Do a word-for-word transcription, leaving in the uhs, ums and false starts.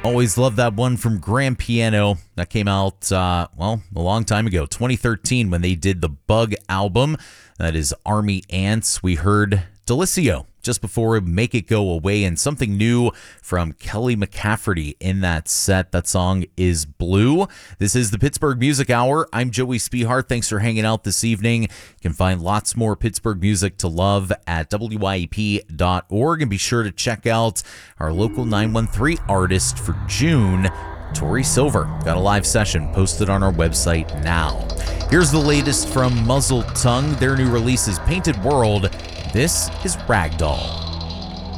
Always love that one from Grand Piano. That came out, uh, well, a long time ago, twenty thirteen, when they did the Bug album. That is Army Ants. We heard Delicio just before Make It Go Away, and something new from Kelly McCafferty in that set. That song is Blue. This is the Pittsburgh Music Hour. I'm Joey Spehart. Thanks for hanging out this evening. You can find lots more Pittsburgh music to love at W Y E P dot org, and be sure to check out our local nine one three artist for June, Tori Silver. Got a live session posted on our website now. Here's the latest from Muzzle Tongue. Their new release is Painted World. This is Ragdoll.